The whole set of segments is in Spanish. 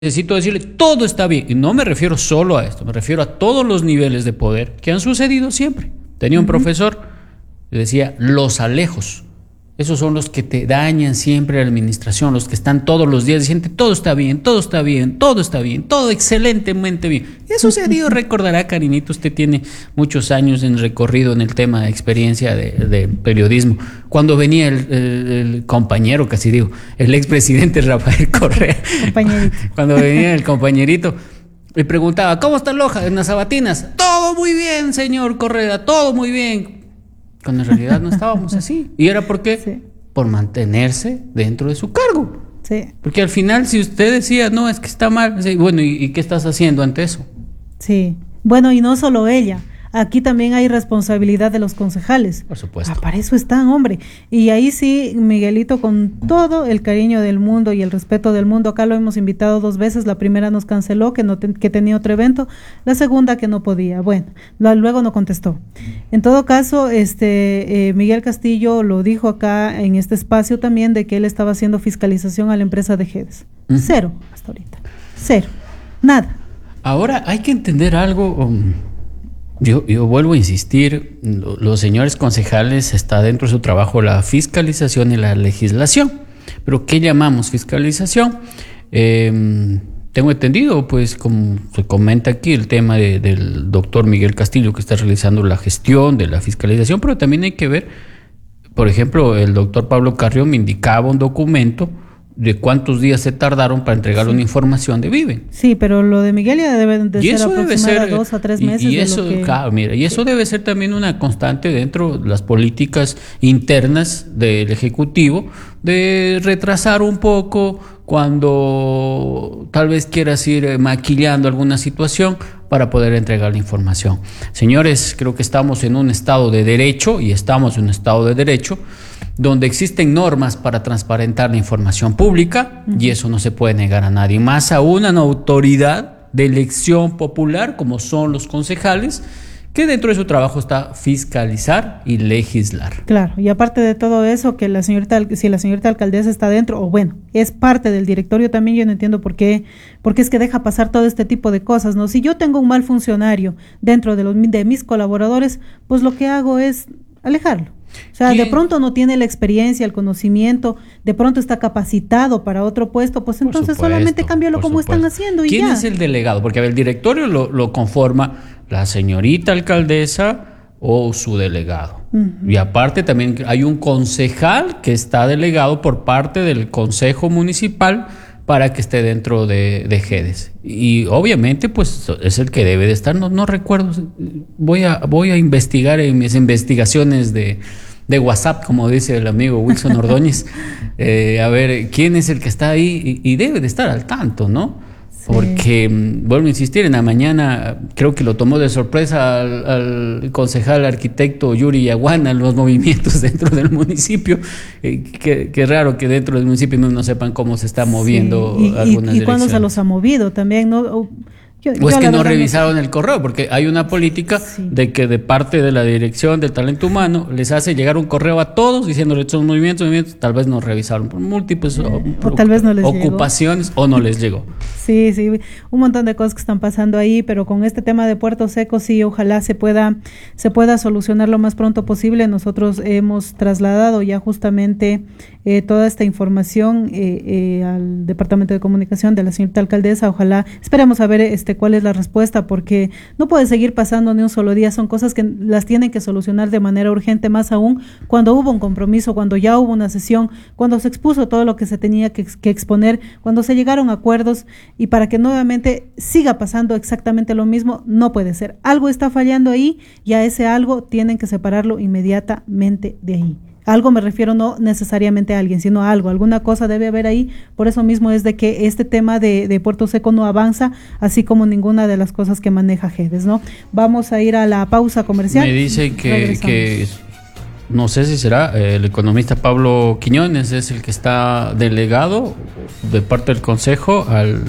necesito decirle, todo está bien. Y no me refiero solo a esto, me refiero a todos los niveles de poder que han sucedido siempre. Tenía un profesor que decía, los alejos. Esos son los que te dañan siempre la administración, los que están todos los días diciendo, todo está bien, todo está bien, todo está bien, todo excelentemente bien. Y eso se ha ido, recordará, Karinita, usted tiene muchos años en recorrido en el tema de experiencia de periodismo. Cuando venía el compañero, casi digo, el expresidente Rafael Correa, cuando venía el compañerito, le preguntaba, ¿cómo está Loja en las Sabatinas? Todo muy bien, señor Correa, todo muy bien. Cuando en realidad no estábamos así. ¿Y era por qué? Sí. Por mantenerse dentro de su cargo. Sí. Porque al final, si usted decía, no, es que está mal, sí, bueno, ¿y qué estás haciendo ante eso? Sí. Bueno, y no solo ella. Aquí también hay responsabilidad de los concejales. Por supuesto. Para eso están, hombre. Y ahí sí, Miguelito, con todo el cariño del mundo y el respeto del mundo, acá lo hemos invitado 2 veces. La primera nos canceló, que tenía otro evento. La segunda que no podía. Bueno, luego no contestó. En todo caso, Miguel Castillo lo dijo acá en este espacio también, de que él estaba haciendo fiscalización a la empresa de GEDES. Cero hasta ahorita. Cero. Nada. Ahora hay que entender algo. Yo vuelvo a insistir, los señores concejales, está dentro de su trabajo la fiscalización y la legislación. ¿Pero qué llamamos fiscalización? Tengo entendido, pues, como se comenta aquí, el tema del doctor Miguel Castillo, que está realizando la gestión de la fiscalización, pero también hay que ver, por ejemplo, el doctor Pablo Carrión me indicaba un documento de cuántos días se tardaron para entregarle una información de Vive. Sí, pero lo de Miguel ya debe de ser aproximadamente 2 a 3 meses. Y eso, claro, mira, y eso debe ser también una constante dentro de las políticas internas del Ejecutivo, de retrasar un poco cuando tal vez quieras ir maquillando alguna situación para poder entregar la información. Señores, creo que estamos en un estado de derecho, y estamos en un estado de derecho donde existen normas para transparentar la información pública, y eso no se puede negar a nadie, más aún a una autoridad de elección popular como son los concejales, que dentro de su trabajo está fiscalizar y legislar. Claro, y aparte de todo eso, que si la señorita alcaldesa está dentro, o bueno, es parte del directorio también, yo no entiendo por qué es que deja pasar todo este tipo de cosas, ¿no? Si yo tengo un mal funcionario dentro de mis colaboradores, pues lo que hago es alejarlo. O sea, de pronto no tiene la experiencia, el conocimiento, de pronto está capacitado para otro puesto, pues entonces solamente cámbialo como están haciendo y ya. ¿Quién es el delegado? Porque el directorio lo conforma la señorita alcaldesa o su delegado. Y aparte también hay un concejal que está delegado por parte del Consejo Municipal para que esté dentro de GEDES. Y obviamente pues es el que debe de estar, no recuerdo, voy a investigar en mis investigaciones de WhatsApp, como dice el amigo Wilson Ordóñez, a ver quién es el que está ahí y debe de estar al tanto, ¿no? Sí. Porque, vuelvo a insistir, en la mañana creo que lo tomó de sorpresa al concejal arquitecto Yuri Yaguana los movimientos dentro del municipio. Qué raro que dentro del municipio no sepan cómo se está moviendo algunas direcciones. ¿Y cuándo se los ha movido también? ¿No? O es que no revisaron el correo, porque hay una política de que de parte de la Dirección del Talento Humano les hace llegar un correo a todos diciéndoles son movimientos, tal vez no revisaron por múltiples o tal vez no les ocupaciones llegó. O no les llegó. Sí, un montón de cosas que están pasando ahí, pero con este tema de Puerto Seco sí, ojalá se pueda solucionar lo más pronto posible. Nosotros hemos trasladado ya justamente toda esta información al Departamento de Comunicación de la señorita alcaldesa. Ojalá, esperemos a ver cuál es la respuesta, porque no puede seguir pasando ni un solo día. Son cosas que las tienen que solucionar de manera urgente, más aún cuando hubo un compromiso, cuando ya hubo una sesión, cuando se expuso todo lo que se tenía que exponer, cuando se llegaron a acuerdos, y para que nuevamente siga pasando exactamente lo mismo, no puede ser. Algo está fallando ahí, y a ese algo tienen que separarlo inmediatamente de ahí. Algo me refiero, no necesariamente a alguien, sino a algo, alguna cosa debe haber ahí. Por eso mismo es de que este tema de Puerto Seco no avanza, así como ninguna de las cosas que maneja GEDES, ¿no? Vamos a ir a la pausa comercial. Me dice que no sé si será el economista Pablo Quiñones es el que está delegado de parte del consejo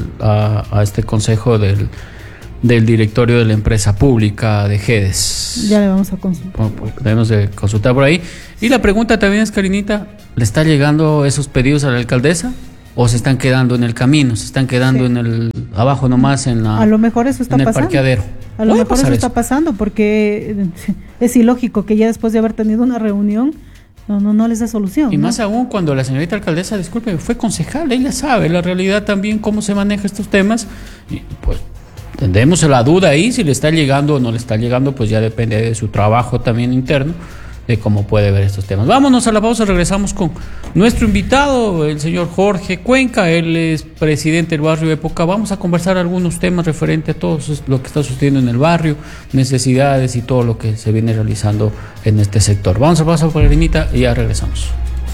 a este consejo del directorio de la empresa pública de GEDES. Ya le vamos a consultar. Bueno, pues debemos de consultar por ahí. Y la pregunta también es, Karinita, ¿le está llegando esos pedidos a la alcaldesa? o se están quedando en el camino, se están quedando en el abajo nomás a lo mejor eso está en el pasando. parqueadero. A lo mejor eso está pasando porque es ilógico que ya después de haber tenido una reunión no les dé solución. Y más aún cuando la señorita alcaldesa, disculpe, fue concejal, ella sabe la realidad también cómo se maneja estos temas y pues tendremos la duda ahí si le está llegando o no le está llegando, pues ya depende de su trabajo también interno, de cómo puede ver estos temas. Vámonos a la pausa, regresamos con nuestro invitado, el señor Jorge Cuenca, él es presidente del barrio Época. Vamos a conversar algunos temas referentes a todo lo que está sucediendo en el barrio, necesidades y todo lo que se viene realizando en este sector. Vamos a pasar por la limita y ya regresamos.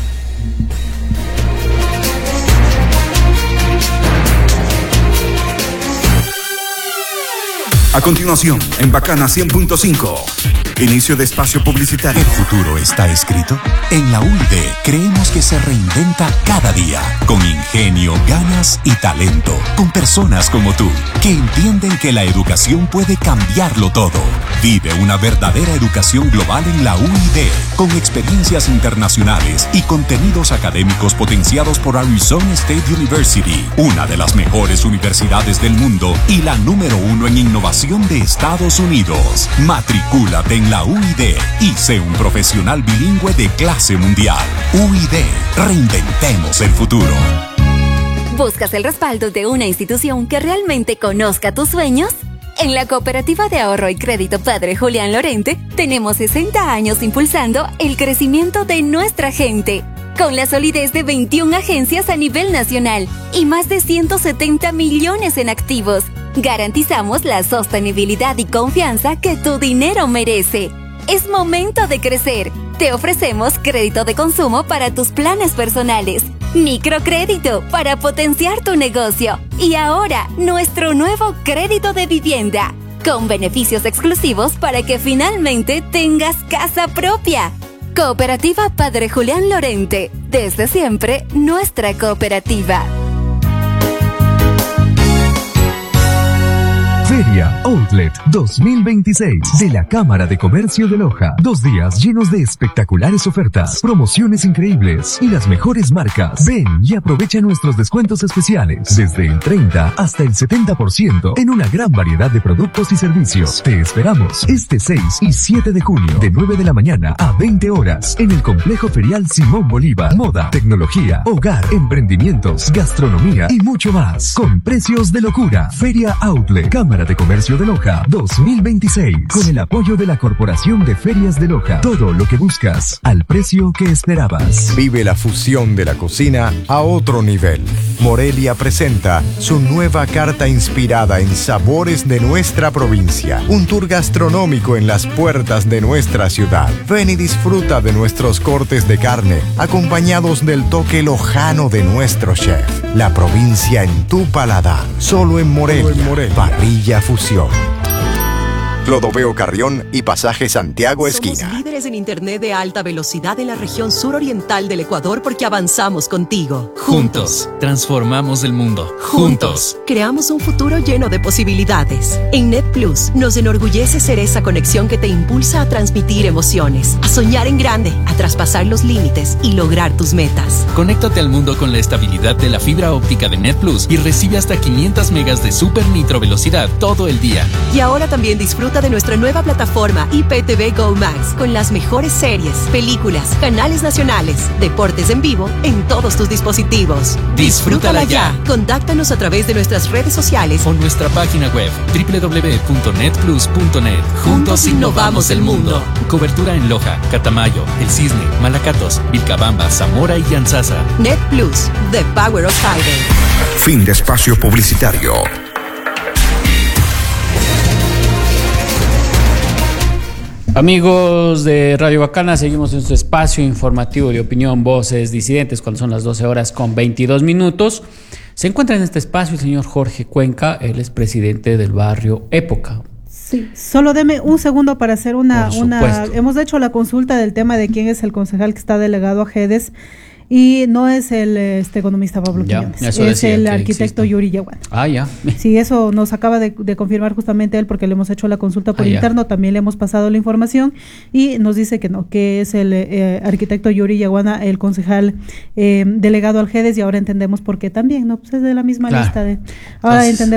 A continuación, en Bacana 100.5, inicio de espacio publicitario. ¿El futuro está escrito? En la UID creemos que se reinventa cada día, con ingenio, ganas y talento, con personas como tú, que entienden que la educación puede cambiarlo todo. Vive una verdadera educación global en la UID, con experiencias internacionales y contenidos académicos potenciados por Arizona State University, una de las mejores universidades del mundo y la número 1 en innovación de Estados Unidos. Matricúlate en la UID y sé un profesional bilingüe de clase mundial. UID, reinventemos el futuro. ¿Buscas el respaldo de una institución que realmente conozca tus sueños? En la Cooperativa de Ahorro y Crédito Padre Julián Lorente tenemos 60 años impulsando el crecimiento de nuestra gente, con la solidez de 21 agencias a nivel nacional y más de 170 millones en activos. Garantizamos la sostenibilidad y confianza que tu dinero merece. Es momento de crecer. Te ofrecemos crédito de consumo para tus planes personales, microcrédito para potenciar tu negocio y ahora nuestro nuevo crédito de vivienda, con beneficios exclusivos para que finalmente tengas casa propia. Cooperativa Padre Julián Lorente, desde siempre nuestra cooperativa. Feria Outlet 2026 de la Cámara de Comercio de Loja. 2 días llenos de espectaculares ofertas, promociones increíbles y las mejores marcas. Ven y aprovecha nuestros descuentos especiales desde el 30 hasta el 70% en una gran variedad de productos y servicios. Te esperamos este 6 y 7 de junio de 9 de la mañana a 20 horas en el Complejo Ferial Simón Bolívar. Moda, tecnología, hogar, emprendimientos, gastronomía y mucho más. Con precios de locura. Feria Outlet, Cámara de Comercio de Loja 2026, con el apoyo de la Corporación de Ferias de Loja. Todo lo que buscas al precio que esperabas. Vive la fusión de la cocina a otro nivel. Morelia presenta su nueva carta inspirada en sabores de nuestra provincia. Un tour gastronómico en las puertas de nuestra ciudad. Ven y disfruta de nuestros cortes de carne, acompañados del toque lojano de nuestro chef. La provincia en tu paladar. Solo en Morelia. Parrilla Fusión. Clodoveo Carrión y Pasaje Santiago Esquina. Somos líderes en internet de alta velocidad en la región suroriental del Ecuador porque avanzamos contigo. Juntos, transformamos el mundo. Juntos, creamos un futuro lleno de posibilidades. En NetPlus nos enorgullece ser esa conexión que te impulsa a transmitir emociones, a soñar en grande, a traspasar los límites y lograr tus metas. Conéctate al mundo con la estabilidad de la fibra óptica de NetPlus y recibe hasta 500 megas de super nitro velocidad todo el día. Y ahora también disfruta de nuestra nueva plataforma IPTV Go Max con las mejores series, películas, canales nacionales, deportes en vivo en todos tus dispositivos. ¡Disfrútala ya! Contáctanos a través de nuestras redes sociales o nuestra página web www.netplus.net. Juntos innovamos el mundo. Cobertura en Loja, Catamayo, El Cisne, Malacatos, Vilcabamba, Zamora y Yanzasa. NetPlus, the power of fiber. Fin de espacio publicitario. Amigos de Radio Bacana, seguimos en su espacio informativo de opinión, voces disidentes, cuando son las 12 horas con 22 minutos. Se encuentra en este espacio el señor Jorge Cuenca, él es presidente del barrio Época. Sí, solo deme un segundo para hacer una. Hemos hecho la consulta del tema de quién es el concejal que está delegado a GEDES. Y no es el economista Pablo Quiñones, es el arquitecto Yuri Yaguana. Ya. Sí, eso nos acaba de confirmar justamente él, porque le hemos hecho la consulta por interno, también le hemos pasado la información y nos dice que no, que es el arquitecto Yuri Yaguana, el concejal delegado al GEDES, y ahora entendemos por qué también, ¿no? Pues es de la misma lista de... Ahora entendemos